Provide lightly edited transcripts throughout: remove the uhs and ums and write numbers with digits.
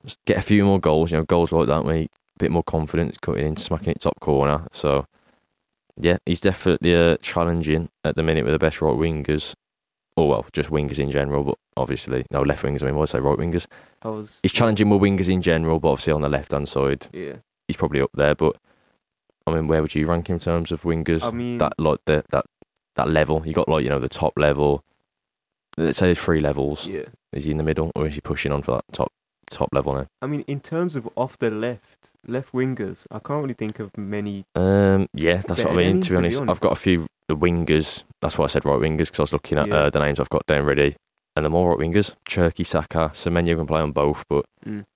Just get a few more goals. Goals like that, mate. A bit more confidence, cutting in, smacking it top corner. So, yeah, he's definitely challenging at the minute with the best right wingers. Or, well, just wingers in general, but obviously, no, left wingers, why say right wingers? He's challenging with wingers in general, but obviously on the left-hand side, he's probably up there. But, I mean, where would you rank him in terms of wingers? I mean... That level. You got, the top level. Let's say there's 3 levels. Yeah. Is he in the middle, or is he pushing on for that top level now? I mean, in terms of off the left wingers, I can't really think of many. Yeah, that's what I mean. To be honest, I've got a few wingers. That's why I said right wingers, because I was looking at the names I've got down ready, and the more right wingers, Cherki, Saka, Semenyo can play on both, but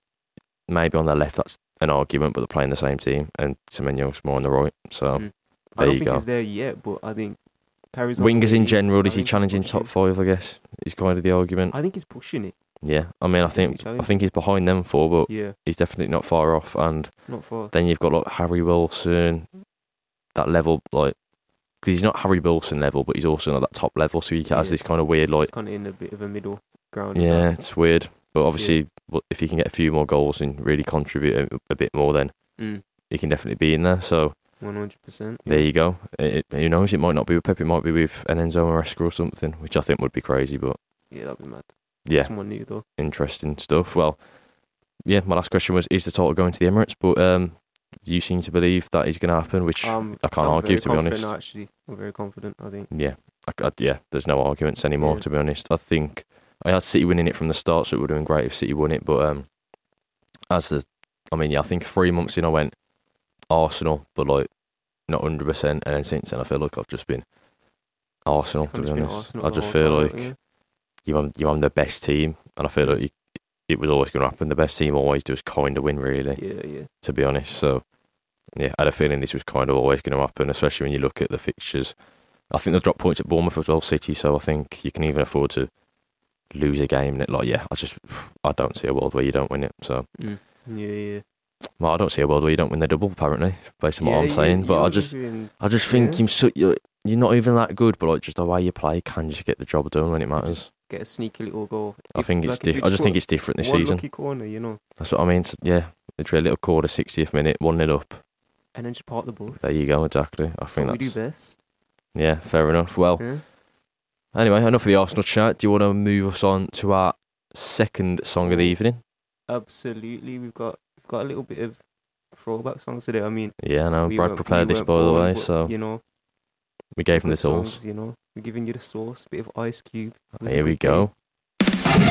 maybe on the left that's an argument. But they're playing the same team, and Semenyo's more on the right. So I don't think he's there yet, but I think. Wingers in general, is he challenging top 5? I guess is kind of the argument. I think he's pushing it. Yeah, I mean, I think he's behind them 4, but he's definitely not far off. And not far. Then you've got Harry Wilson, that level, because he's not Harry Wilson level, but he's also not that top level. So he has this kind of weird, He's kind of in a bit of a middle ground. Yeah, it's weird. But obviously, if he can get a few more goals and really contribute a bit more, then he can definitely be in there. So. 100%. There you go. Who knows? It might not be with Pep. It might be with an Enzo Maresca or something, which I think would be crazy. But that'd be mad. Yeah, someone new though. Interesting stuff. Well, yeah. My last question was: is the title going to the Emirates? But you seem to believe that is going to happen, which I can't argue. To be honest, no, actually, I'm very confident. I think. Yeah, There's no arguments anymore. To be honest, I think I had City winning it from the start, so it would have been great if City won it. But I think 3 months in, I went Arsenal, but not 100%, and then since then I feel like I've just been Arsenal, to be honest. I just feel like you're on the best team, and I feel like it was always going to happen. The best team always does kind of win, really. Yeah. To be honest, so yeah, I had a feeling this was kind of always going to happen, especially when you look at the fixtures. I think they've dropped points at Bournemouth as well, City, so I think you can even afford to lose a game. I don't see a world where you don't win it, so... Yeah. Well, I don't see a world where you don't win the double, apparently, based on what I'm saying. But I just think you're not even that good, but just the way you play can just get the job done when it matters. Get a sneaky little goal. I think it's different. I just think it's different this season. Lucky corner, That's what I mean. So, yeah, literally a little quarter, 60th minute, 1-0 up, and then just park the ball. There you go. Exactly. I think that's what we do best. Yeah, fair enough. Well, anyway, enough of the Arsenal chat. Do you want to move us on to our second song of the evening? Absolutely. We've got a little bit of throwback songs today. I mean, yeah, no, Brad prepared this, by the way, so we gave him the tools. We're giving you the sauce, a bit of Ice Cube. Here we go.